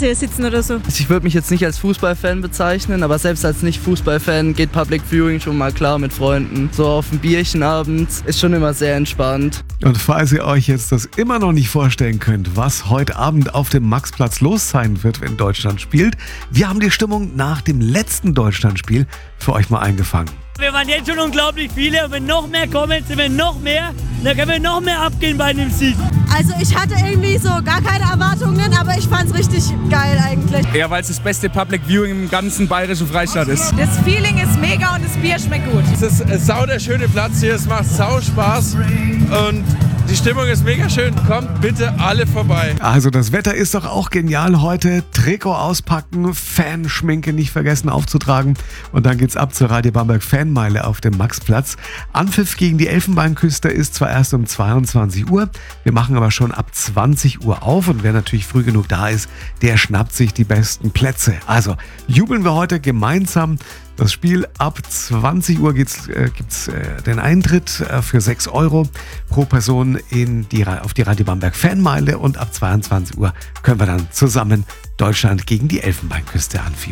Kante sitzen oder so. Ich würde mich jetzt nicht als Fußballfan bezeichnen, aber selbst als Nicht-Fußballfan geht Public Viewing schon mal klar mit Freunden. So auf ein Bierchen abends ist schon immer sehr entspannt. Und falls ihr euch jetzt das immer noch nicht vorstellen könnt, was heute Abend auf dem Maxplatz los sein wird, wenn Deutschland spielt, wir haben die Stimmung nach dem letzten Deutschlandspiel für euch mal eingefangen. Wir waren jetzt schon unglaublich viele und wenn noch mehr kommen, sind wir noch mehr. Dann können wir noch mehr abgehen bei einem Sieg. Also ich hatte irgendwie so gar keine Erwartungen, aber ich fand's richtig geil eigentlich. Ja, weil es das beste Public Viewing im ganzen bayerischen Freistaat ist. Das Feeling ist mega und das Bier schmeckt gut. Es ist sau der schöne Platz hier, es macht sau Spaß und die Stimmung ist mega schön. Kommt bitte alle vorbei. Also das Wetter ist doch auch genial heute. Trikot auspacken, Fanschminke nicht vergessen aufzutragen und dann geht's ab zur Radio Bamberg Fanmeile auf dem Maxplatz. Anpfiff gegen die Elfenbeinküste ist zwar erst um 22 Uhr, wir machen aber schon ab 20 Uhr auf und wer natürlich früh genug da ist, der schnappt sich die besten Plätze. Also jubeln wir heute gemeinsam. Das Spiel ab 20 Uhr gibt's den Eintritt für 6 € pro Person auf die Radio Bamberg Fanmeile und ab 22 Uhr können wir dann zusammen Deutschland gegen die Elfenbeinküste anfiebern.